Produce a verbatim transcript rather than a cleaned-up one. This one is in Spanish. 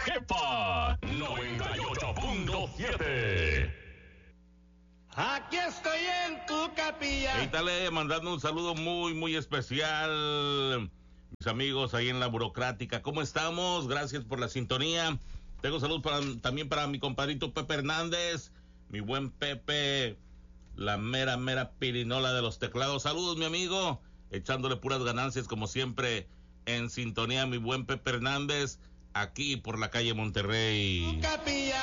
Jepa noventa y ocho punto siete. Aquí estoy en tu capilla. Y tal, mandando un saludo muy, muy especial. Mis amigos ahí en la burocrática, ¿cómo estamos? Gracias por la sintonía. Tengo salud para, también para mi compadrito Pepe Hernández, mi buen Pepe, la mera, mera pirinola de los teclados. Saludos, mi amigo, echándole puras ganancias como siempre en sintonía, mi buen Pepe Hernández, aquí por la calle Monterrey. Tu capilla.